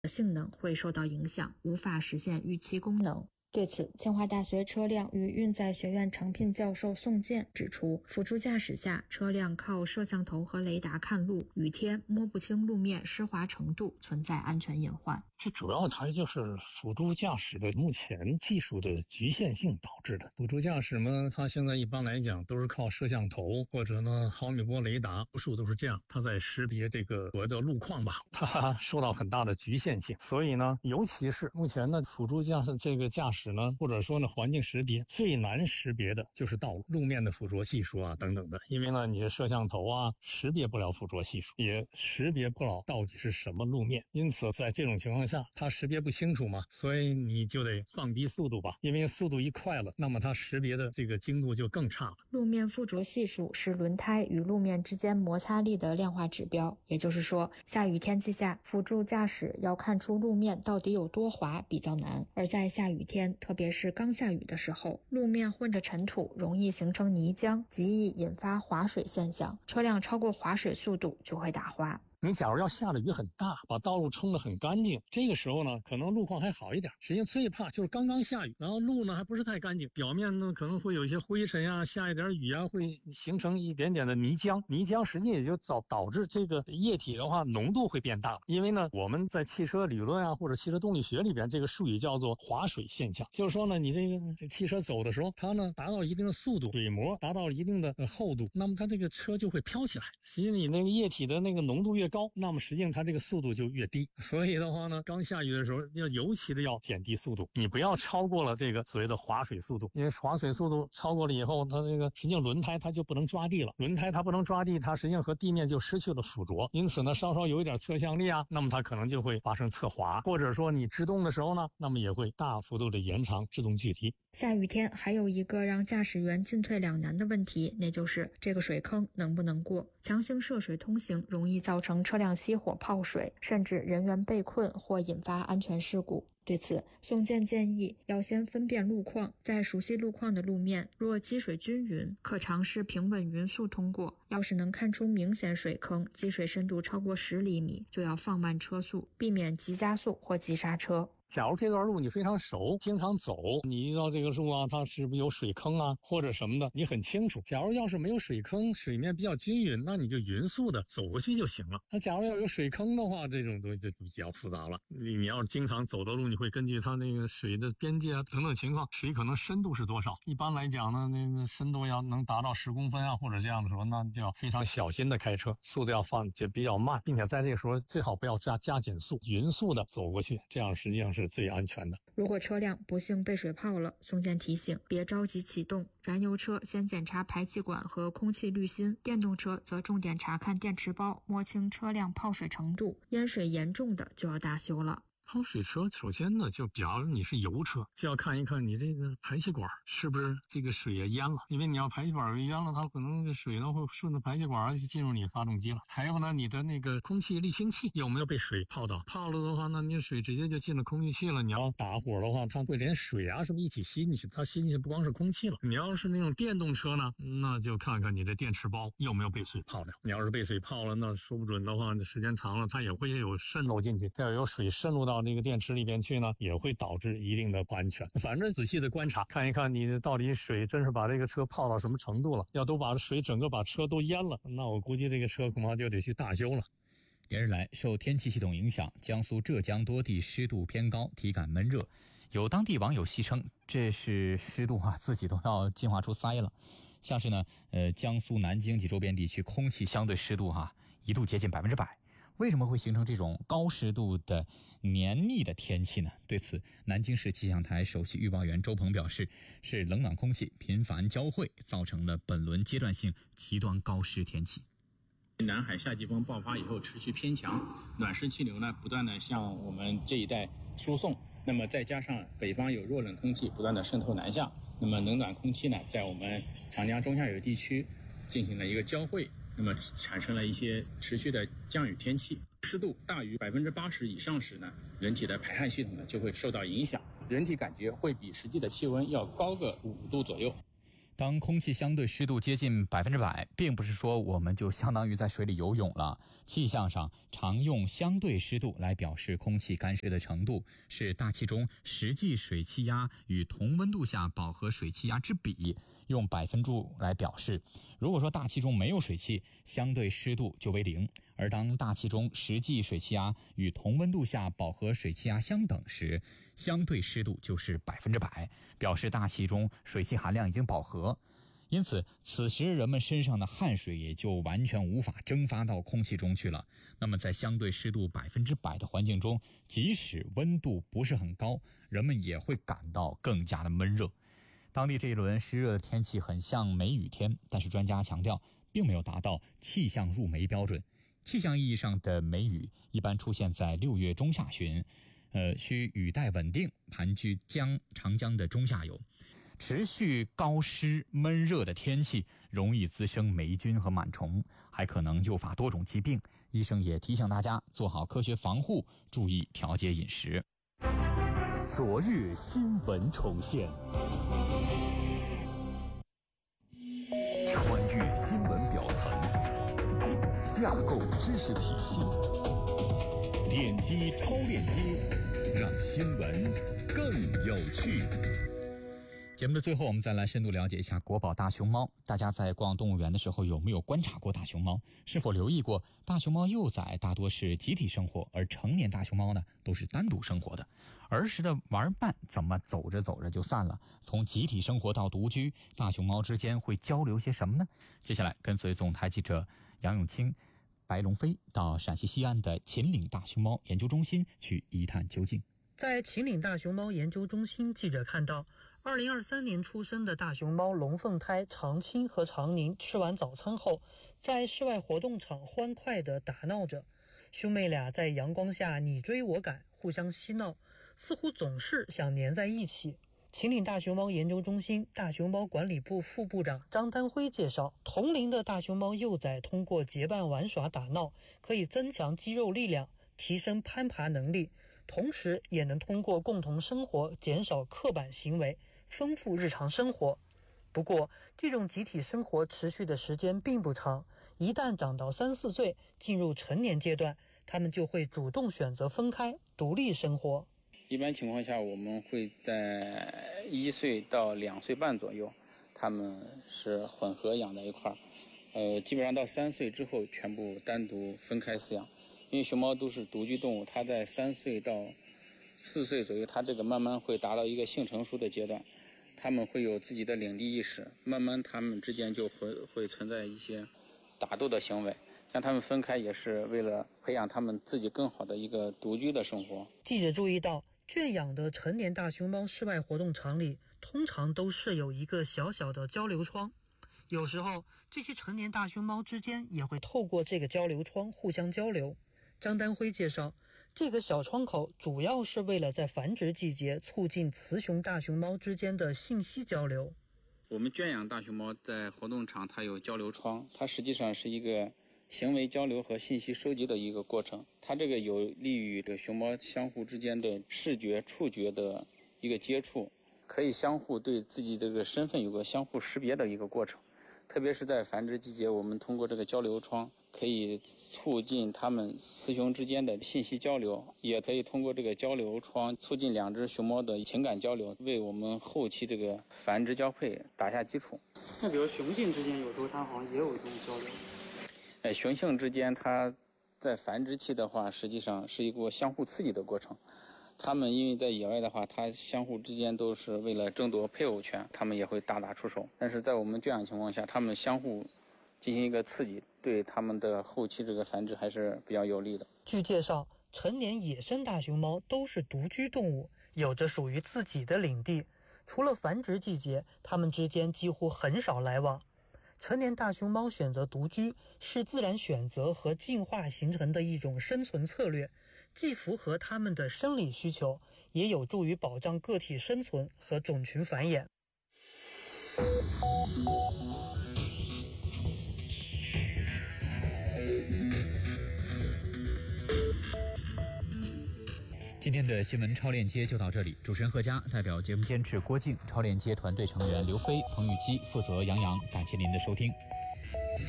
性能会受到影响，无法实现预期功能。对此，清华大学车辆与运载学院常聘教授宋健指出，辅助驾驶下，车辆靠摄像头和雷达看路，雨天摸不清路面湿滑程度，存在安全隐患。 这主要它就是辅助驾驶的目前技术的局限性导致的。辅助驾驶呢，它现在一般来讲都是靠摄像头或者呢毫米波雷达，多数都是这样。它在识别这个所谓的路况吧，它受到很大的局限性。所以呢，尤其是目前的辅助驾驶呢，或者说呢环境识别最难识别的就是道路面的附着系数啊等等的。因为呢你的摄像头啊识别不了附着系数，也识别不了到底是什么路面。因此在这种情况下，它识别不清楚嘛，所以你就得放低速度吧。因为速度一快了，那么它识别的这个精度就更差了。 路面附着系数是轮胎与路面之间摩擦力的量化指标，也就是说，下雨天气下，辅助驾驶要看出路面到底有多滑比较难。而在下雨天，特别是刚下雨的时候，路面混着尘土，容易形成泥浆，极易引发滑水现象，车辆超过滑水速度就会打滑。 你假如要下的雨很大，把道路冲得很干净，这个时候呢，可能路况还好一点。实际上最怕就是刚刚下雨，然后路呢还不是太干净，表面呢可能会有一些灰尘啊，下一点雨啊，会形成一点点的泥浆。泥浆实际也就导致这个液体的话浓度会变大。因为呢，我们在汽车理论啊或者汽车动力学里边，这个术语叫做滑水现象，就是说呢，你这个汽车走的时候，它呢达到一定的速度，水膜达到一定的厚度，那么它这个车就会飘起来。实际你那个液体的那个浓度越高，那么实际上它这个速度就越低。所以的话呢，刚下雨的时候要尤其的要减低速度，你不要超过了这个所谓的滑水速度。因为滑水速度超过了以后，它这个实际上轮胎它就不能抓地了，轮胎它不能抓地，它实际上和地面就失去了附着，因此呢稍稍有一点侧向力啊，那么它可能就会发生侧滑，或者说你制动的时候呢，那么也会大幅度的延长制动距离。 下雨天还有一个让驾驶员进退两难的问题，那就是这个水坑能不能过。强行涉水通行容易造成车辆熄火泡水，甚至人员被困或引发安全事故。对此，宋健建议要先分辨路况，在熟悉路况的路面，若积水均匀，可尝试平稳匀速通过。要是能看出明显水坑，积水深度超过10厘米，就要放慢车速，避免急加速或急刹车。 假如这段路你非常熟，经常走，你遇到这个路啊，它是不是有水坑啊或者什么的，你很清楚。假如要是没有水坑，水面比较均匀，那你就匀速的走过去就行了。那假如要有水坑的话，这种东西就比较复杂了。你要是经常走的路，你会根据它那个水的边界啊等等情况，水可能深度是多少。一般来讲呢，那个深度要能达到10公分啊或者这样的时候，那就要非常小心的开车，速度要放就比较慢，并且在这个时候最好不要加减速，匀速的走过去，这样实际上是最安全的。 如果车辆不幸被水泡了，宋健提醒别着急启动，燃油车先检查排气管和空气滤芯，电动车则重点查看电池包，摸清车辆泡水程度，淹水严重的就要大修了。 泡水车首先呢，就假如你是油车，就要看一看你这个排气管是不是这个水也淹了，因为你要排气管淹了，它可能这水呢会顺着排气管就进入你发动机了。还有呢，你的那个空气滤清器有没有被水泡到？泡了的话，那你水直接就进了空气器了。你要打火的话，它会连水啊什么一起吸进去，它吸进去不光是空气了。你要是那种电动车呢，那就看看你的电池包有没有被水泡掉。你要是被水泡了，那说不准的话，时间长了它也会有渗漏进去，它要有水渗入到那个电池里边去呢，也会导致一定的不安全。反正仔细的观察，看一看你到底水真是把这个车泡到什么程度了。要都把水整个把车都淹了，那我估计这个车恐怕就得去大修了。 连日来，受天气系统影响，江苏、浙江多地湿度偏高，体感闷热。有当地网友戏称，这是湿度自己都要进化出鳃了。像是呢，江苏南京及周边地区空气相对湿度一度接近100%。为什么会形成这种高湿度的黏腻的天气呢？对此，南京市气象台首席预报员周鹏表示，是冷暖空气频繁交汇造成了本轮阶段性极端高湿天气。 南海夏季风爆发以后持续偏强，暖湿气流呢不断的向我们这一带输送，那么再加上北方有弱冷空气不断的渗透南下，那么冷暖空气呢在我们长江中下游地区进行了一个交汇，那么产生了一些持续的降雨天气。湿度大于80%以上时呢，人体的排汗系统呢就会受到影响，人体感觉会比实际的气温要高个5度左右。 当空气相对湿度接近100%，并不是说我们就相当于在水里游泳了。气象上常用相对湿度来表示空气干湿的程度，是大气中实际水气压与同温度下饱和水气压之比，用百分数来表示。如果说大气中没有水汽，相对湿度就为0；而当大气中实际水气压与同温度下饱和水气压相等时，相对湿度就是100%，表示大气中水汽含量已经饱和。因此，此时人们身上的汗水也就完全无法蒸发到空气中去了。那么在相对湿度100%的环境中，即使温度不是很高，人们也会感到更加的闷热。当地这一轮湿热的天气很像梅雨天，但是专家强调并没有达到气象入梅标准。气象意义上的梅雨一般出现在6月中下旬，需雨带稳定，盘踞长江的中下游。持续高湿闷热的天气容易滋生霉菌和螨虫，还可能诱发多种疾病。医生也提醒大家做好科学防护，注意调节饮食。 昨日新闻重现，穿越新闻表层，架构知识体系，点击超链接，让新闻更有趣。 节目的最后，我们再来深度了解一下国宝大熊猫。大家在逛动物园的时候有没有观察过大熊猫？是否留意过大熊猫幼崽大多是集体生活，而成年大熊猫呢都是单独生活的？儿时的玩伴怎么走着走着就散了？从集体生活到独居，大熊猫之间会交流些什么呢？接下来跟随总台记者杨永清、白龙飞到陕西西安的秦岭大熊猫研究中心去一探究竟。 在秦岭大熊猫研究中心，记者看到2023年出生的大熊猫龙凤胎长青和长宁吃完早餐后，在室外活动场欢快地打闹着。兄妹俩在阳光下你追我赶，互相嬉闹，似乎总是想黏在一起。秦岭大熊猫研究中心大熊猫管理部副部长张丹辉介绍，同龄的大熊猫幼崽通过结伴玩耍打闹，可以增强肌肉力量，提升攀爬能力，同时也能通过共同生活减少刻板行为，丰富日常生活。不过，这种集体生活持续的时间并不长，一旦长到3、4岁，进入成年阶段，他们就会主动选择分开，独立生活。 一般情况下，我们会在1岁到2岁半左右，他们是混合养在一块儿。基本上到3岁之后，全部单独分开饲养。因为熊猫都是独居动物，它在3岁到4岁左右，它这个慢慢会达到一个性成熟的阶段，它们会有自己的领地意识，慢慢它们之间就会存在一些打斗的行为。像它们分开也是为了培养它们自己更好的一个独居的生活。 记者注意到，圈养的成年大熊猫室外活动场里通常都设有一个小小的交流窗，有时候这些成年大熊猫之间也会透过这个交流窗互相交流。张丹辉介绍，这个小窗口主要是为了在繁殖季节促进雌雄大熊猫之间的信息交流。 我们圈养大熊猫在活动场它有交流窗，它实际上是一个行为交流和信息收集的一个过程，它这个有利于的熊猫相互之间的视觉、触觉的一个接触，可以相互对自己这个身份有个相互识别的一个过程。特别是在繁殖季节，我们通过这个交流窗可以促进它们雌雄之间的信息交流，也可以通过这个交流窗促进2只熊猫的情感交流，为我们后期这个繁殖交配打下基础。 那比如雄性之间有时候它好像也有这种交流。 雄性之间它在繁殖期的话，实际上是一个相互刺激的过程。它们因为在野外的话，它相互之间都是为了争夺配偶权，它们也会大打出手。但是在我们圈养情况下，它们相互进行一个刺激，对它们的后期这个繁殖还是比较有利的。 据介绍，成年野生大熊猫都是独居动物，有着属于自己的领地。除了繁殖季节，它们之间几乎很少来往。成年大熊猫选择独居，是自然选择和进化形成的一种生存策略，既符合它们的生理需求，也有助于保障个体生存和种群繁衍。 今天的新闻超链接就到这里，主持人贺佳，代表节目监制郭静，超链接团队成员刘飞、彭玉基，负责杨洋，感谢您的收听。